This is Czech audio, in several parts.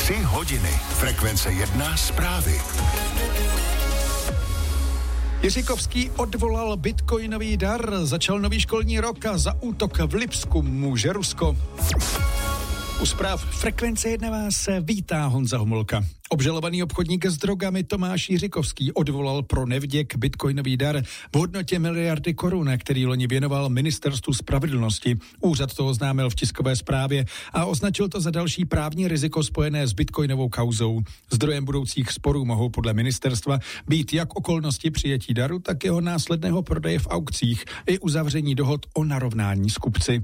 3 hodiny. Frekvence 1 zprávy. Jiříkovský odvolal bitcoinový dar, začal nový školní rok a za útok v Lipsku může Rusko. U zpráv Frekvence 1 vás vítá Honza Homolka. Obžalovaný obchodník s drogami Tomáš Jiříkovský odvolal pro nevděk bitcoinový dar v hodnotě $1 miliardy korun, který loni věnoval Ministerstvu spravedlnosti. Úřad to oznámil v tiskové zprávě a označil to za další právní riziko spojené s bitcoinovou kauzou. Zdrojem budoucích sporů mohou podle ministerstva být jak okolnosti přijetí daru, tak jeho následného prodeje v aukcích i uzavření dohod o narovnání s kupci.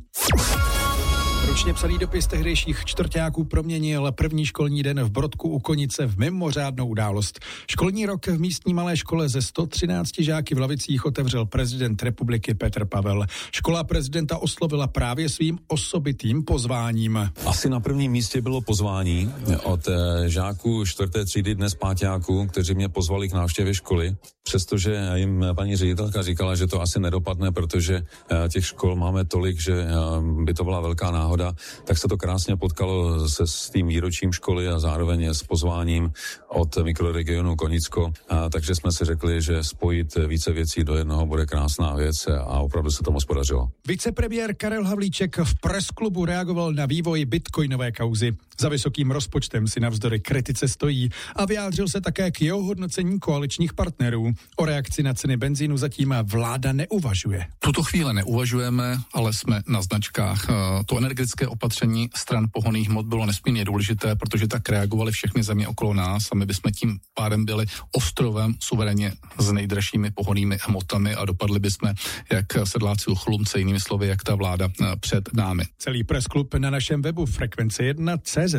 Ručně psaný dopis tehdejších čtvrťáků proměnil první školní den v Brodku u Konice v mimořádnou událost. Školní rok v místní malé škole ze 113 žáky v lavicích otevřel prezident republiky Petr Pavel. Škola prezidenta oslovila právě svým osobitým pozváním. Asi na prvním místě bylo pozvání od žáků 4. třídy, dnes páťáků, kteří mě pozvali k návštěvě školy. Přestože jim paní ředitelka říkala, že to asi nedopadne, protože těch škol máme tolik, že by to byla velká náhoda, tak se to krásně potkalo se s tím výročím školy a zároveň s pozváním od mikroregionu Konicko. Takže jsme si řekli, že spojit více věcí do jednoho bude krásná věc a opravdu se to moc podařilo. Vicepremiér Karel Havlíček v presklubu reagoval na vývoj bitcoinové kauzy. Za vysokým rozpočtem si navzdory kritice stojí a vyjádřil se také k jeho hodnocení koaličních partnerů. O reakci na ceny benzínu zatím vláda neuvažuje. Tuto chvíli neuvažujeme, ale jsme na značkách. To energetické opatření stran pohonných hmot bylo nesmírně důležité, protože tak reagovaly všechny země okolo nás a my bychom tím pádem byli ostrovem suverénně s nejdražšími pohonnými hmotami a dopadli bychom jak sedláci u chlumce, jinými slovy, jak ta vláda před námi. Celý pressklub na našem webu frekvence1.cz.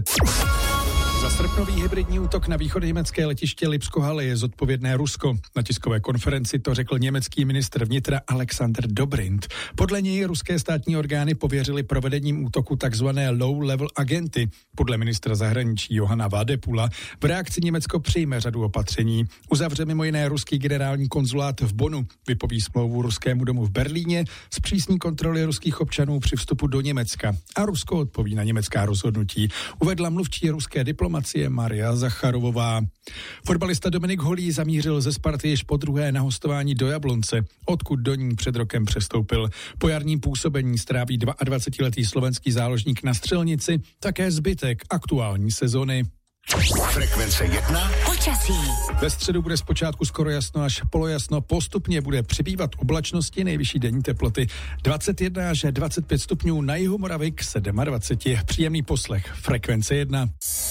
Za srpnový hybridní útok na východoněmecké letiště Lipsko-Halle je zodpovědné Rusko. Na tiskové konferenci to řekl německý ministr vnitra Alexander Dobrindt. Podle něj ruské státní orgány pověřily provedením útoku takzvané low-level agenty. Podle ministra zahraničí Johana Vadepula v reakci Německo přijme řadu opatření. Uzavře mimo jiné ruský generální konzulát v Bonnu, vypoví smlouvu ruskému domu v Berlíně, zpřísní kontroly ruských občanů při vstupu do Německa. A Rusko odpoví na německá rozhodnutí, uvedla mluvčí ruské diplomacie Maria Zacharovová. Fotbalista Dominik Holý zamířil ze Sparty již podruhé na hostování do Jablonce, odkud do ní před rokem přestoupil. Po jarním působení stráví 22letý slovenský záložník na střelnici také zbytek aktuální sezony. Frekvence 1. Počasí. Ve středu bude zpočátku skoro jasno až polojasno, postupně bude přibývat oblačnosti, nejvyšší denní teploty 21 až 25 stupňů, na jihu Moravy k 27. Příjemný poslech Frekvence 1.